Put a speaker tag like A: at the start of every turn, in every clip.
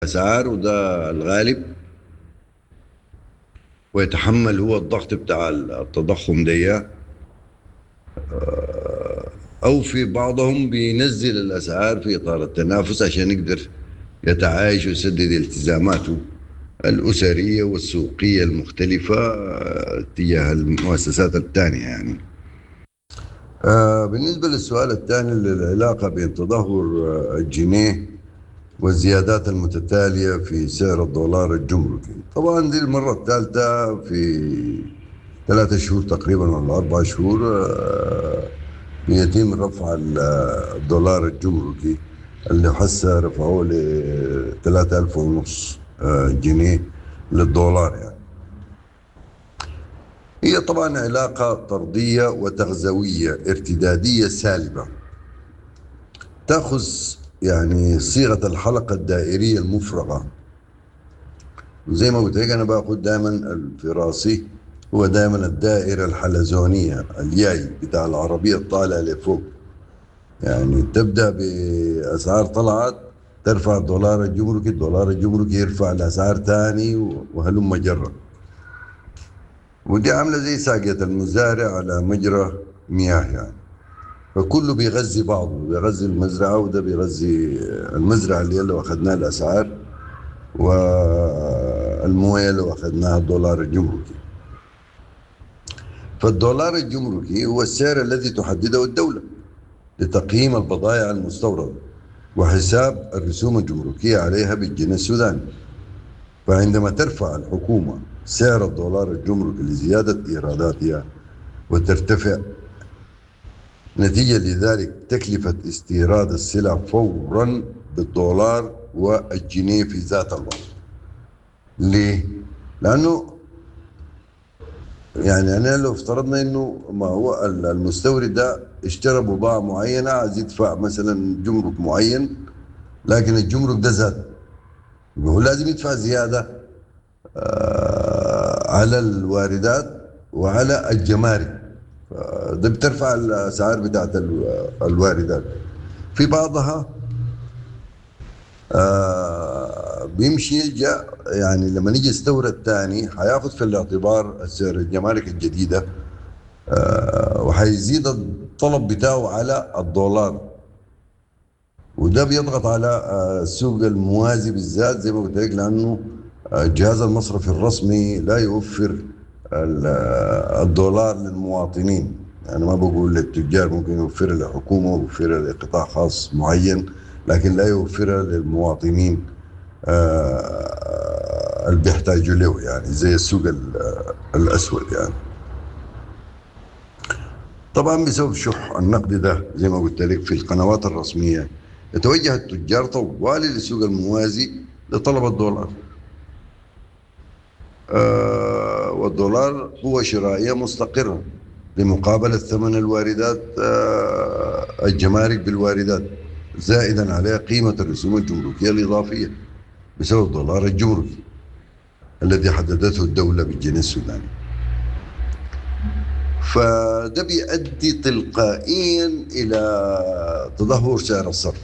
A: الأسعار وده الغالب، ويتحمل هو الضغط بتاع التضخم ده. أو في بعضهم بينزل الأسعار في إطار التنافس عشان يقدر يتعايش ويسدد التزاماته الأسرية والسوقية المختلفة تجاه المؤسسات الثانية يعني. بالنسبة للسؤال الثاني، العلاقة بين تدهور الجنيه والزيادات المتتالية في سعر الدولار الجمركي. طبعا دي المرة الثالثة في 3 شهور تقريبا ولا 4 شهور بيتم رفع الدولار الجمركي، اللي حسه رفعوه ل 3,500 جنيه للدولار يعني. هي طبعا علاقة طردية وتغزوية ارتدادية سالبة، تأخذ يعني صيغة الحلقة الدائرية المفرغة. وزي ما قلت لك أنا باخذ دائما في راسي هو دائما الدائرة الحلزونية، الياي بتاع العربية الطالع لفوق. يعني تبدأ بأسعار طلعت ترفع الدولار الجمركي، الدولار الجمركي يرفع الأسعار تاني وهلم جرة. ودي عاملة زي ساقية المزارع على مجرى مياه يعني، فكله بيغذي بعضه، بيغذي المزرعة وده بيغذي المزرعة اللي لو أخذناها الأسعار، والموية لو أخذناها الدولار الجمركي. فالدولار الجمركي هو السعر الذي تحدده الدولة لتقييم البضائع المستوردة وحساب الرسوم الجمركية عليها بالجنيه السوداني. فعندما ترفع الحكومة سعر الدولار الجمركي لزيادة إيراداتها وترتفع نتيجة لذلك تكلفة استيراد السلع فورا بالدولار والجنيه في ذات الوقت. ليه؟ لأنه يعني أنا لو افترضنا إنه ما هو المستورد ده اشترى بضاعة معينة عايز يدفع مثلا جمرك معين، لكن الجمرك ده زاد، هو لازم يدفع زيادة على الواردات وعلى الجمارك. ده بترفع الأسعار بتاعت الواردات. في بعضها بيمشي يلجأ، يعني لما نيجي يستورد تاني هياخد في الاعتبار سعر الجمارك الجديدة، وهيزيد الطلب بتاعه على الدولار، وده بيضغط على السوق الموازي بالذات زي ما قلت لك، لأنه الجهاز المصرفي الرسمي لا يوفر الدولار للمواطنين. يعني ما بقول للتجار، ممكن يوفرها للحكومة ويوفرها لقطاع خاص معين، لكن لا يوفرها للمواطنين اللي بيحتاجوا له، يعني زي السوق الأسود يعني. طبعا بسبب شح النقد ده زي ما قلت لك في القنوات الرسمية، يتوجه التجار طوالي للسوق الموازي لطلب الدولار. والدولار قوة شرائية مستقرة بمقابلة ثمن الواردات، الجمارك بالواردات، زائدا عليها قيمة الرسوم الجمركية الإضافية بسبب الدولار الجمركي الذي حددته الدولة بالجنيه السوداني. فده بيؤدي تلقائيا إلى تدهور سعر الصرف،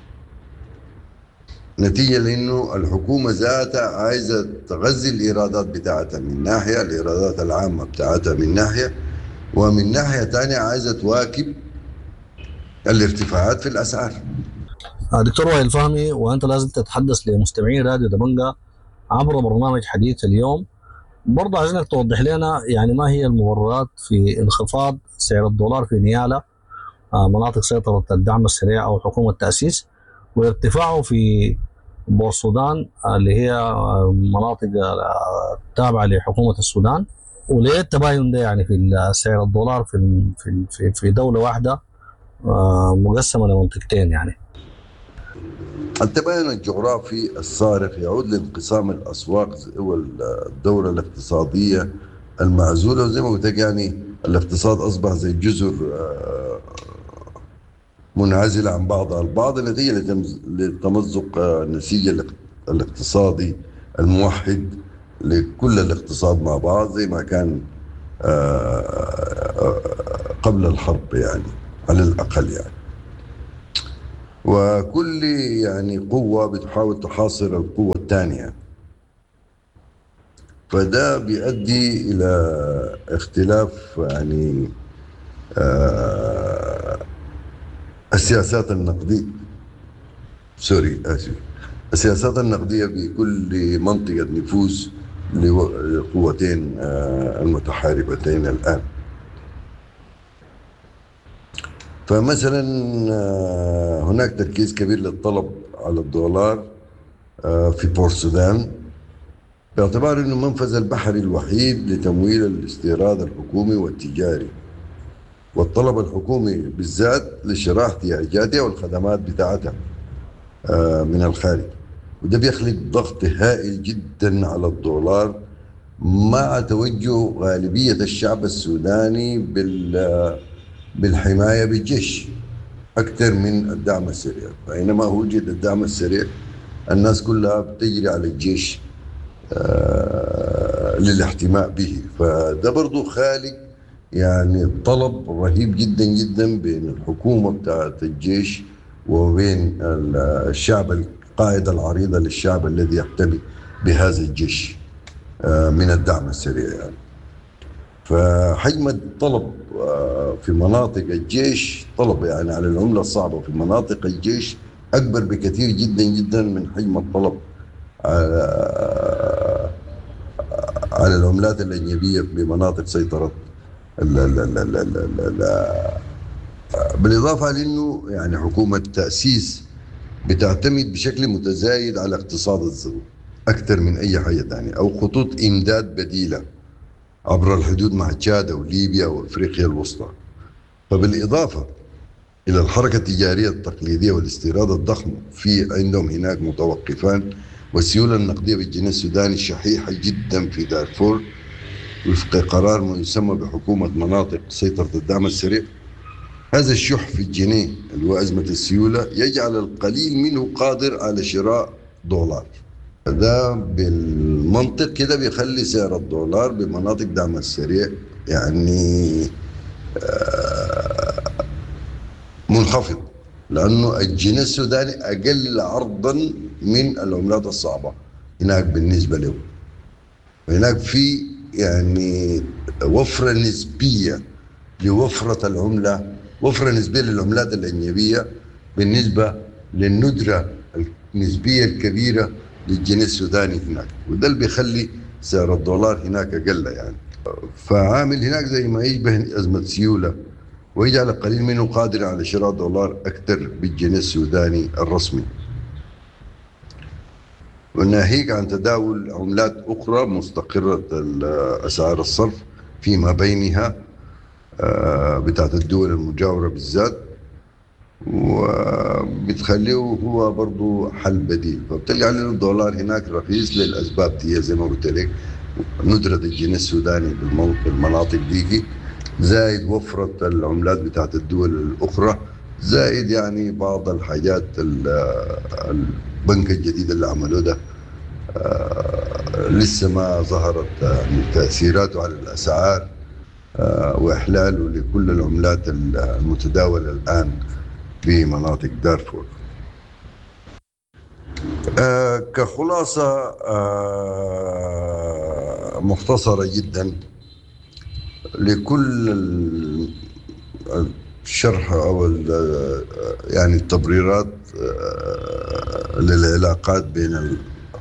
A: نتيجة لأنه الحكومة ذاتها عايزة تغذي الإيرادات بتاعتها من ناحية، الإيرادات العامة بتاعتها من ناحية، ومن ناحية تانية عايزة تواكب الارتفاعات في الأسعار.
B: دكتور وائل فهمي، وأنت لازم تتحدث لمستمعين راديو دبنجة عبر برنامج حديث اليوم. برضه عايزينك توضح لنا يعني ما هي المبررات في انخفاض سعر الدولار في نيالا، مناطق سيطرة الدعم السريع أو حكومة التأسيس، وارتفاعه في بور السودان اللي هي مناطق تابعة لحكومة السودان، وليه التباين ده يعني في سعر الدولار في دولة واحدة مقسمة لمنطقتين يعني.
A: التباين الجغرافي الصارخ يعود لانقسام الأسواق والدولة الاقتصادية المعزولة، وزي ما قلت لك يعني الاقتصاد أصبح زي جزر منعزلة عن بعضها البعض نتيجة لتمزق النسيج الاقتصادي الموحد لكل الاقتصاد مع بعض زي ما كان قبل الحرب يعني على الأقل يعني. وكل يعني قوة بتحاول تحاصر القوة الثانية، فده بيؤدي إلى اختلاف يعني السياسات النقدية، السياسات النقدية بكل منطقة نفوذ لقوتين المتحاربتين الآن. فمثلا هناك تركيز كبير للطلب على الدولار في بور السودان، باعتبار أنه المنفذ البحري الوحيد لتمويل الاستيراد الحكومي والتجاري، والطلب الحكومي بالذات لشراء احتياجاتها والخدمات بتاعتها من الخارج، وده بيخلق ضغط هائل جدا على الدولار، مع توجه غالبية الشعب السوداني بالحماية بالجيش أكثر من الدعم السريع. فإنما وجد الدعم السريع الناس كلها بتجري على الجيش للاحتماء به، فده برضو خالق يعني طلب رهيب جدا جدا بين الحكومة بتاعت الجيش وبين الشعب، القاعدة العريضة للشعب الذي يحتمي بهذا الجيش من الدعم السريع يعني. فحجم الطلب في مناطق الجيش، طلب يعني على العملة الصعبة في مناطق الجيش أكبر بكثير جدا جدا من حجم الطلب على العملات الأجنبية بمناطق سيطرة بالإضافة لأنه يعني حكومة تأسيس بتعتمد بشكل متزايد على اقتصاد الزراعة أكثر من أي حاجة ثانية، أو خطوط إمداد بديلة عبر الحدود مع تشاد وليبيا وأفريقيا الوسطى. فبالإضافة إلى الحركة التجارية التقليدية والاستيراد الضخم، في عندهم هناك متوقفان، والسيولة النقدية بالجنيه السوداني شحيحة جدا في دارفور وفق قرار ما يسمى بحكومة مناطق سيطرة الدعم السريع. هذا الشح في الجنيه اللي هو أزمة السيولة يجعل القليل منه قادر على شراء دولار. ده بالمنطق كده بيخلي سعر الدولار بمناطق دعم السريع يعني منخفض، لأنه الجنيه السوداني أقل عرضا من العملات الصعبة هناك بالنسبة له، وهناك في يعني وفرة نسبية لوفرة العملة، وفرة نسبية للعملات الأجنبية بالنسبة للندرة النسبية الكبيرة للجنيه السوداني هناك، وده اللي بيخلي سعر الدولار هناك أقل يعني. فعامل هناك زي ما يشبه أزمة سيولة، ويجعل القليل منه قادر على شراء دولار أكثر بالجنيه السوداني الرسمي، وناهيك عن تداول عملات أخرى مستقرة أسعار الصرف فيما بينها بتاعت الدول المجاورة بالذات، وبتخليه هو برضو حل بديل. فبتلقى عليه الدولار هناك رخيص للأسباب دي زي ما قلت لك، ندرة الجنيه السوداني بالمناطق دي، زائد وفرة العملات بتاعت الدول الأخرى، زائد يعني بعض الحاجات البنك الجديد اللي عملوه ده لسه ما ظهرت تأثيراته على الأسعار وإحلاله لكل العملات المتداولة الآن في مناطق دارفور. كخلاصة مختصرة جدا لكل الشرح أو يعني التبريرات للعلاقات بين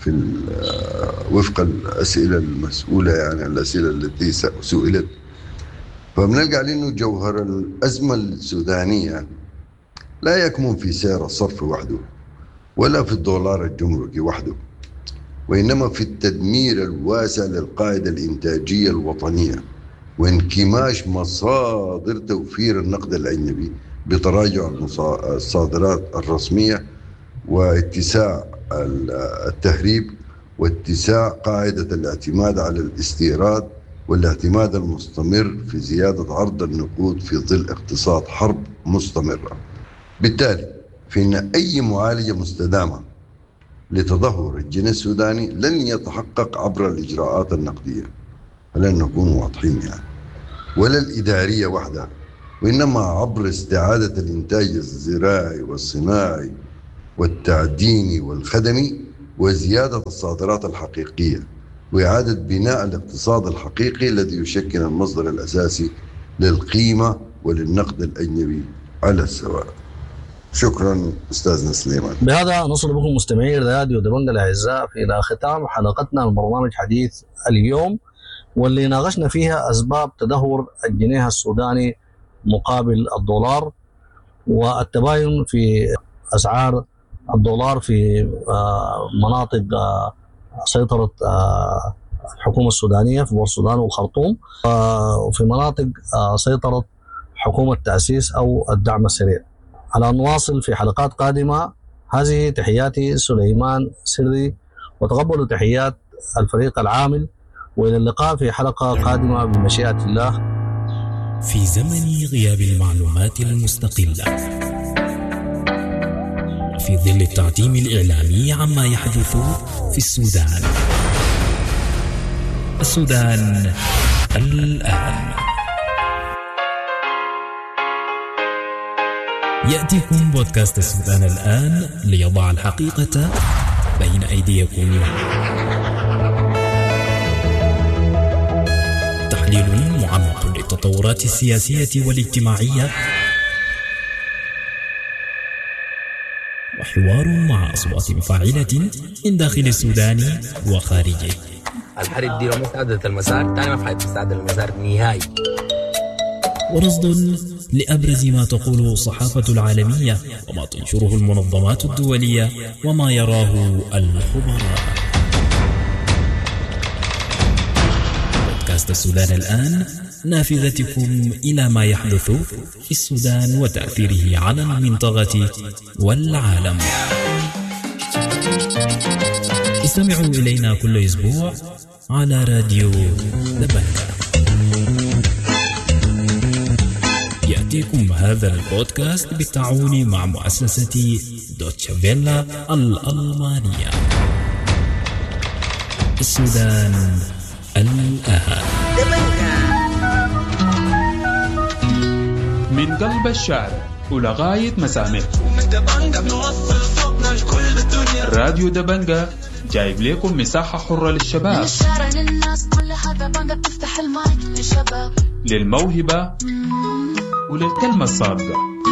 A: وفق الأسئلة المسؤولة، يعني الأسئلة التي سئلت، فبنلقى لأنه جوهر الأزمة السودانية لا يكمن في سعر الصرف وحده ولا في الدولار الجمركي وحده، وإنما في التدمير الواسع للقاعدة الإنتاجية الوطنية وانكماش مصادر توفير النقد الأجنبي بتراجع الصادرات الرسمية واتساع التهريب واتساع قاعدة الاعتماد على الاستيراد والاعتماد المستمر في زيادة عرض النقود في ظل اقتصاد حرب مستمرة. بالتالي فإن أي معالجة مستدامة لتدهور الجنيه السوداني لن يتحقق عبر الإجراءات النقدية، فلن نكون واضحين يعني، ولا الإدارية وحدها، وإنما عبر استعادة الإنتاج الزراعي والصناعي والتعديني والخدمي وزيادة الصادرات الحقيقية وإعادة بناء الاقتصاد الحقيقي الذي يشكل المصدر الأساسي للقيمة وللنقد الأجنبي على السواء. شكرا أستاذنا سليمان.
B: بهذا نصل بكم مستمعي راديو دبنجة الأعزاء إلى ختام حلقتنا من برنامج حديث اليوم، واللي ناقشنا فيها أسباب تدهور الجنيه السوداني مقابل الدولار والتباين في أسعار الدولار في مناطق سيطرة الحكومة السودانية في بور السودان والخرطوم، وفي مناطق سيطرة حكومة تأسيس أو الدعم السريع. على أن نواصل في حلقات قادمة. هذه تحياتي سليمان سري، وتقبلوا تحيات الفريق العامل، وإلى اللقاء في حلقة قادمة بمشيئة الله.
C: في زمن غياب المعلومات المستقلة، في ظل التعتيم الإعلامي عما يحدث في السودان. السودان الآن. يأتيكم بودكاست السودان الآن ليضع الحقيقة بين أيديكم. تحليل معمق للتطورات السياسية والاجتماعية، وحوار مع أصوات فاعلة من داخل السودان وخارجه.
D: الحرب دي لو مستعدة المسار تاني ما فحيت مستعدة المسار نهائي.
C: ورصد لأبرز ما تقوله الصحافة العالمية وما تنشره المنظمات الدولية وما يراه الخبراء. بودكاست السودان الآن، نافذتكم إلى ما يحدث في السودان وتأثيره على المنطقة والعالم. استمعوا إلينا كل أسبوع على راديو دبنجة. يأتيكم هذا البودكاست بالتعاون مع مؤسسة دوتشه فيلا الألمانية. السودان الآن.
E: من قلب الشارع ولغاية مسامعكم، راديو دبنجة جايب لكم مساحة حرة للشباب، للموهبة وللكلمة الصادقة.